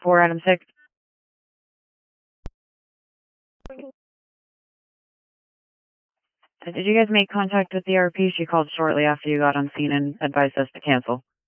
4 Item 6. Did you guys make contact with the RP? She called shortly after you got on scene and advised us to cancel.